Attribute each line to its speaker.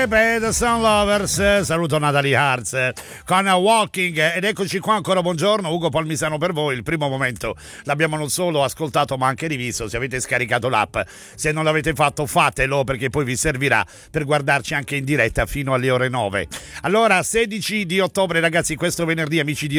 Speaker 1: Peterson Lovers, saluto Natalie Hartz con Walking, ed eccoci qua ancora, buongiorno, Ugo Palmisano per voi. Il primo momento l'abbiamo non solo ascoltato ma anche rivisto. Se avete scaricato l'app, se non l'avete fatto fatelo, perché poi vi servirà per guardarci anche in diretta fino alle ore 9. Allora, 16 di ottobre ragazzi, questo venerdì, amici di